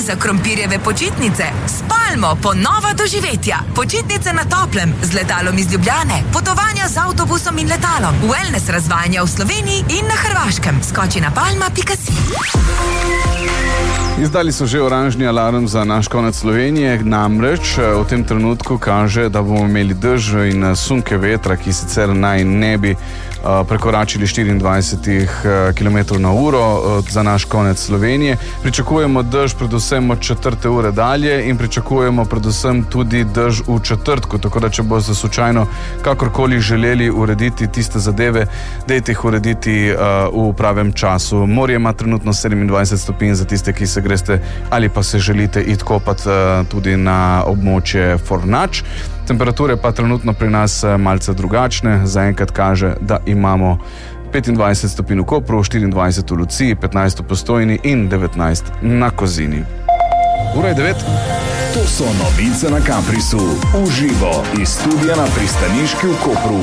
so krompirjeve počitnice. Spalmo, ponova doživetja. Počitnice na toplem, z letalom iz Ljubljane. Potovanja z avtobusom in letalom. Wellness razvajanja v Sloveniji in na Hrvaškem. Skoči na palma.si. Izdali so že oranžni alarm za naš konec Slovenije, namreč v tem trenutku kaže, da bomo imeli dež in sunke vetra, ki sicer naj ne bi prekoračili 24 km na uro za naš konec Slovenije. Pričakujemo dež predvsem od 4. ure dalje in pričakujemo predvsem tudi dež v četrtku, tako da če boste slučajno kakorkoli želeli urediti tiste zadeve, dajte jih urediti v pravem času. Morje ima trenutno 27 stopinj za tiste, ki se greste ali pa se želite iti kopati tudi na območje Fornač. Temperature pa trenutno pri nas malce drugačne. Zaenkrat kaže, da imamo 25 stopinj v Kopru, 24 v Luciji, 15 v Postojni in 19 na Kozini. Ura je 9. To so novice na Kaprisu. Uživo iz studia na pristaniški v Kopru.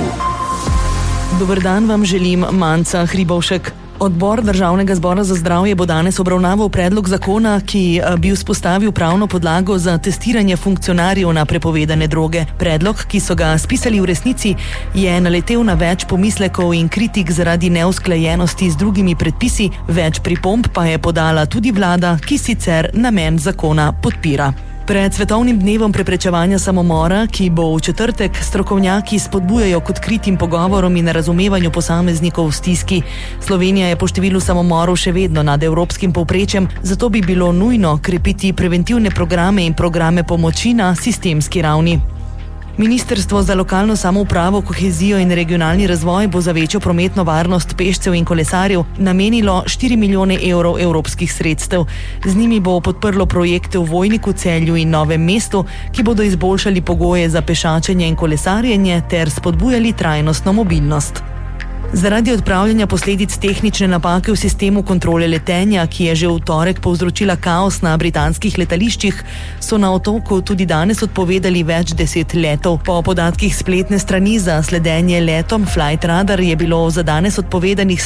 Dober dan vam želim, Manca Hribovšek. Odbor Državnega zbora za zdravje bo danes obravnaval predlog zakona, ki bi vzpostavil pravno podlago za testiranje funkcionarjev na prepovedane droge. Predlog, ki so ga spisali v resnici, je naletel na več pomislekov in kritik zaradi neusklajenosti z drugimi predpisi, več pripomb pa je podala tudi vlada, ki sicer namen zakona podpira. Pred svetovnim dnevom preprečevanja samomora, ki bo v četrtek, strokovnjaki spodbujajo k odkritim pogovorom in razumevanju posameznikov v stiski. Slovenija je po številu samomorov še vedno nad evropskim povprečjem, zato bi bilo nujno krepiti preventivne programe in programe pomoči na sistemski ravni. Ministrstvo za lokalno samoupravo, kohezijo in regionalni razvoj bo za večjo prometno varnost pešcev in kolesarjev namenilo 4 milijone evrov evropskih sredstev. Z njimi bo podprlo projekte v Vojniku, Celju in Novem mestu, ki bodo izboljšali pogoje za pešačenje in kolesarjenje ter spodbujali trajnostno mobilnost. Zaradi odpravljanja posledic tehnične napake v sistemu kontrole letenja, ki je že v torek povzročila kaos na britanskih letališčih, so na otoku tudi danes odpovedali več 10 letov. Po podatkih spletne strani za sledenje letom Flight Radar je bilo za danes odpovedanih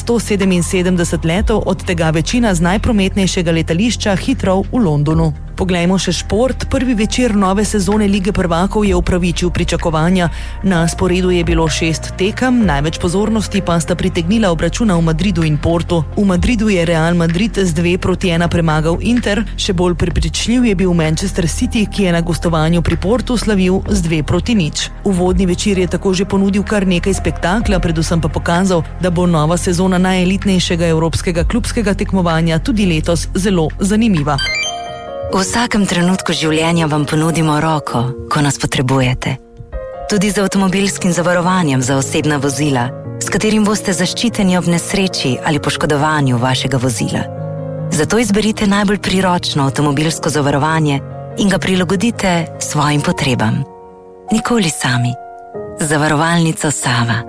177 letov, od tega večina z najprometnejšega letališča Heathrow v Londonu. Poglejmo še šport. Prvi večer nove sezone Lige prvakov je upravičil pričakovanja. Na sporedu je bilo 6 tekem, največ pozornosti pa sta pritegnila obračuna v Madridu in Portu. V Madridu je Real Madrid z 2-1 premagal Inter, še bolj prepričljiv je bil Manchester City, ki je na gostovanju pri Portu slavil z 2-0. Uvodni večer je tako že ponudil kar nekaj spektakla, predvsem pa pokazal, da bo nova sezona najelitnejšega evropskega klubskega tekmovanja tudi letos zelo zanimiva. V vsakem trenutku življenja vam ponudimo roko, ko nas potrebujete. Tudi z avtomobilskim zavarovanjem za osebna vozila, s katerim boste zaščiteni ob nesreči ali poškodovanju vašega vozila. Zato izberite najbolj priročno avtomobilsko zavarovanje in ga prilagodite svojim potrebam. Nikoli sami. Zavarovalnica Sava.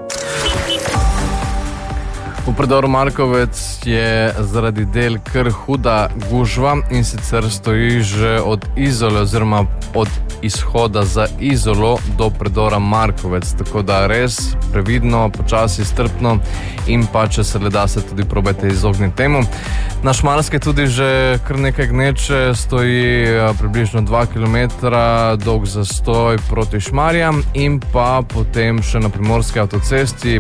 V predoru Markovec je zaradi del kar huda gužva in sicer stoji že od Izole oziroma od izhoda za Izolo do predora Markovec, tako da res previdno, počasi, strpno in pa če se le da se tudi probajte izogniti temu. Na Šmarske tudi že kar nekaj gneče, stoji približno 2 km dolg zastoj proti Šmarjam in pa potem še na Primorski avtocesti